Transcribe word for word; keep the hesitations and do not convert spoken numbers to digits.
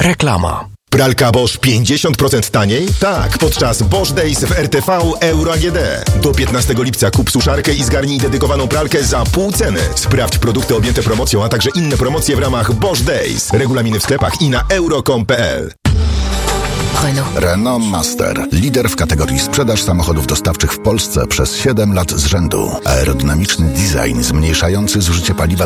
Reklama. Pralka Bosch pięćdziesiąt procent taniej? Tak, podczas Bosch Days w R T V Euro A G D. Do piętnastego lipca kup suszarkę i zgarnij dedykowaną pralkę za pół ceny. Sprawdź produkty objęte promocją, a także inne promocje w ramach Bosch Days. Regulaminy w sklepach i na euro kropka com kropka p l. Renault. Renault Master. Lider w kategorii sprzedaż samochodów dostawczych w Polsce przez siedem lat z rzędu. Aerodynamiczny design zmniejszający zużycie paliwa